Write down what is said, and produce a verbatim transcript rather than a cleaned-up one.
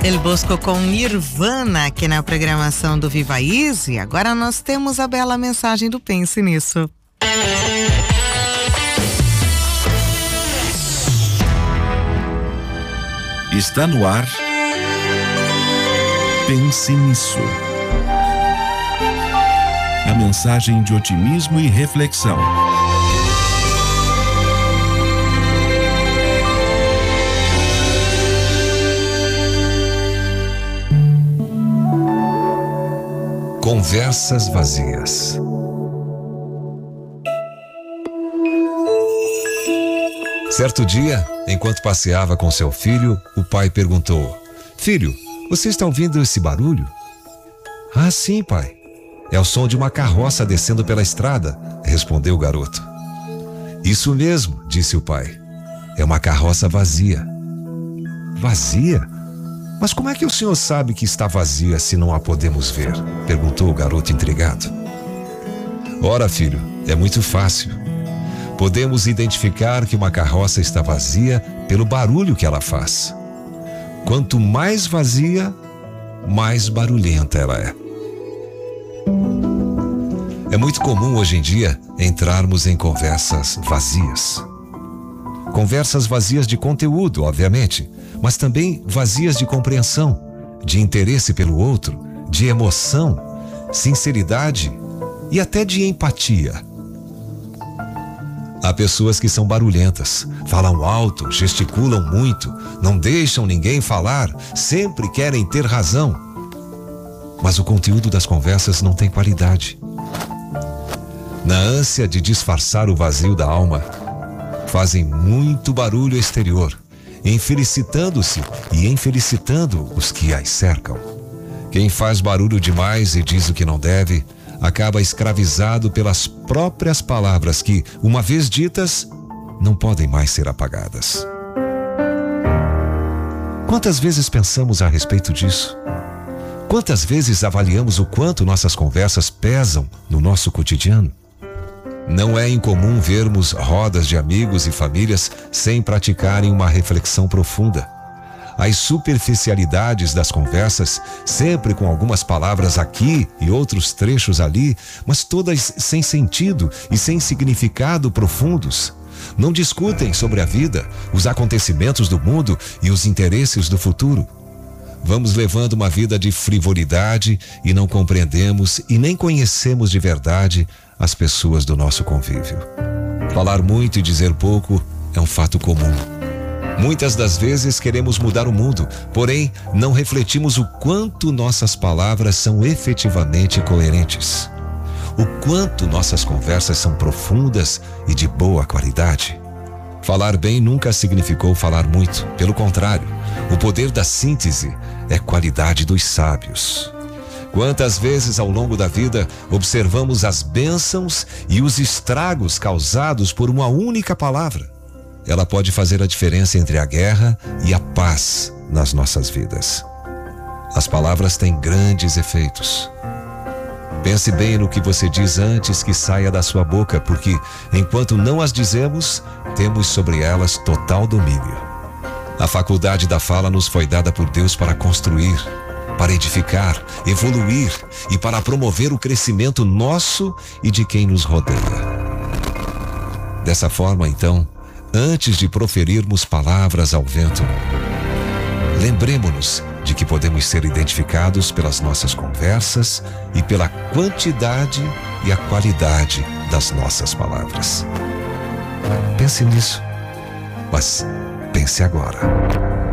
El Bosco com Nirvana aqui na programação do Viva Easy. Agora nós temos a bela mensagem do Pense Nisso. Está no ar. Pense Nisso. A mensagem de otimismo e reflexão. Conversas vazias. Certo dia, enquanto passeava com seu filho, o pai perguntou: "Filho, você está ouvindo esse barulho?" "Ah, sim, pai. É o som de uma carroça descendo pela estrada", respondeu o garoto. "Isso mesmo", disse o pai. "É uma carroça vazia." "Vazia? Mas como é que o senhor sabe que está vazia se não a podemos ver?" perguntou o garoto intrigado. "Ora, filho, é muito fácil. Podemos identificar que uma carroça está vazia pelo barulho que ela faz. Quanto mais vazia, mais barulhenta ela é." É muito comum hoje em dia entrarmos em conversas vazias. Conversas vazias de conteúdo, obviamente, mas também vazias de compreensão, de interesse pelo outro, de emoção, sinceridade e até de empatia. Há pessoas que são barulhentas, falam alto, gesticulam muito, não deixam ninguém falar, sempre querem ter razão. Mas o conteúdo das conversas não tem qualidade. Na ânsia de disfarçar o vazio da alma, fazem muito barulho exterior, infelicitando-se e infelicitando os que as cercam. Quem faz barulho demais e diz o que não deve, acaba escravizado pelas próprias palavras que, uma vez ditas, não podem mais ser apagadas. Quantas vezes pensamos a respeito disso? Quantas vezes avaliamos o quanto nossas conversas pesam no nosso cotidiano? Não é incomum vermos rodas de amigos e famílias sem praticarem uma reflexão profunda. As superficialidades das conversas, sempre com algumas palavras aqui e outros trechos ali, mas todas sem sentido e sem significado profundos. Não discutem sobre a vida, os acontecimentos do mundo e os interesses do futuro. Vamos levando uma vida de frivolidade e não compreendemos e nem conhecemos de verdade as pessoas do nosso convívio. Falar muito e dizer pouco é um fato comum. Muitas das vezes queremos mudar o mundo, porém não refletimos o quanto nossas palavras são efetivamente coerentes. O quanto nossas conversas são profundas e de boa qualidade. Falar bem nunca significou falar muito, pelo contrário, o poder da síntese é qualidade dos sábios. Quantas vezes ao longo da vida observamos as bênçãos e os estragos causados por uma única palavra? Ela pode fazer a diferença entre a guerra e a paz nas nossas vidas. As palavras têm grandes efeitos. Pense bem no que você diz antes que saia da sua boca, porque enquanto não as dizemos, temos sobre elas total domínio. A faculdade da fala nos foi dada por Deus para construir, para edificar, evoluir e para promover o crescimento nosso e de quem nos rodeia. Dessa forma, então, antes de proferirmos palavras ao vento, lembremos-nos de que podemos ser identificados pelas nossas conversas e pela quantidade e a qualidade das nossas palavras. Pense nisso, mas pense agora.